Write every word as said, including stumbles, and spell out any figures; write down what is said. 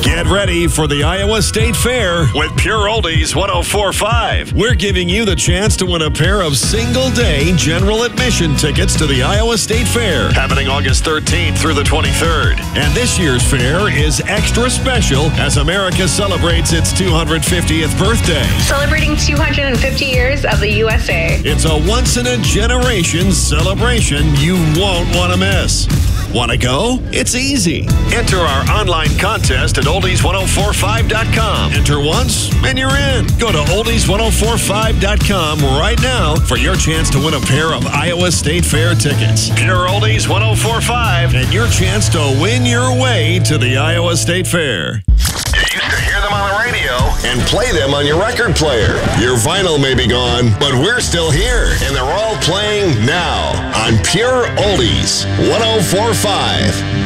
Get ready for the Iowa State Fair with Pure Oldies one oh four point five. We're giving you the chance to win a pair of single-day general admission tickets to the Iowa State Fair, happening August thirteenth through the twenty-third. And this year's fair is extra special as America celebrates its two hundred fiftieth birthday. Celebrating two hundred fifty years of the U S A. It's a once-in-a-generation celebration you won't want to miss. Want to go? It's easy. Enter our online contest at oldies ten forty-five dot com. Enter once and you're in. Go to oldies ten forty-five dot com right now for your chance to win a pair of Iowa State Fair tickets. Pure Oldies ten forty-five and your chance to win your way to the Iowa State Fair. You used to hear them on the radio and play them on your record player. Your vinyl may be gone, but we're still here, and they're all playing now on Pure Oldies ten forty-five.